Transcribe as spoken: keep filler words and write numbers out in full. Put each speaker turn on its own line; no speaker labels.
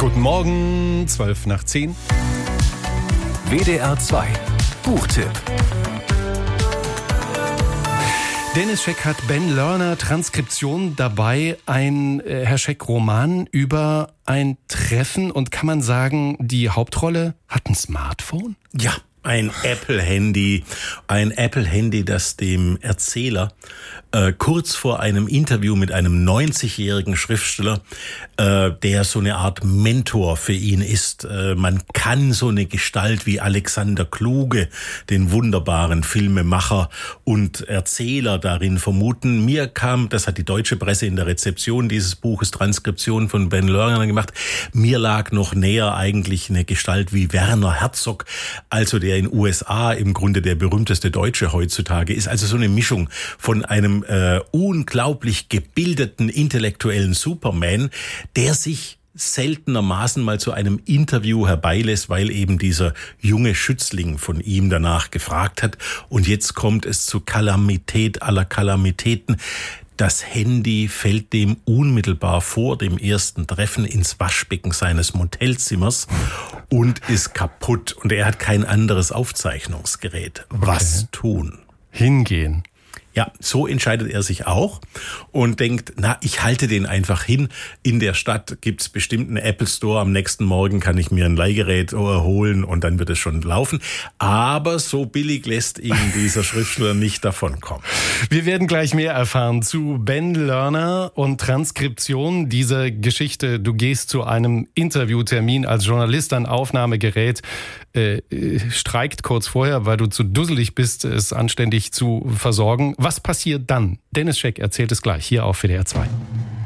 Guten Morgen, zwölf nach zehn.
W D R zwei Buchtipp.
Dennis Scheck hat Ben Lerner Transkription dabei, ein, äh, Herr Scheck, Roman über ein Treffen, und kann man sagen, die Hauptrolle hat ein Smartphone?
Ja, ein Apple-Handy, ein Apple-Handy, das dem Erzähler äh, kurz vor einem Interview mit einem neunzigjährigen Schriftsteller, äh, der so eine Art Mentor für ihn ist. Äh, man kann so eine Gestalt wie Alexander Kluge, den wunderbaren Filmemacher und Erzähler, darin vermuten. Mir kam, das hat die deutsche Presse in der Rezeption dieses Buches Transkription von Ben Lerner gemacht, mir lag noch näher eigentlich eine Gestalt wie Werner Herzog, also der in U S A im Grunde der berühmteste Deutsche heutzutage ist. Also so eine Mischung von einem äh, unglaublich gebildeten, intellektuellen Superman, der sich seltenermaßen mal zu einem Interview herbeilässt, weil eben dieser junge Schützling von ihm danach gefragt hat. Und jetzt kommt es zu Kalamität aller Kalamitäten. Das Handy fällt dem unmittelbar vor dem ersten Treffen ins Waschbecken seines Motelzimmers und ist kaputt. Und er hat kein anderes Aufzeichnungsgerät. Was
Okay.
tun?
Hingehen.
Ja, so entscheidet er sich auch und denkt, na, ich halte den einfach hin. In der Stadt gibt's bestimmt einen Apple Store. Am nächsten Morgen kann ich mir ein Leihgerät holen und dann wird es schon laufen. Aber so billig lässt ihn dieser Schriftsteller nicht davonkommen.
Wir werden gleich mehr erfahren zu Ben Lerner und Transkription dieser Geschichte. Du gehst zu einem Interviewtermin als Journalist, ein Aufnahmegerät äh, streikt kurz vorher, weil du zu dusselig bist, es anständig zu versorgen. Was passiert dann? Dennis Scheck erzählt es gleich hier auf W D R zwei.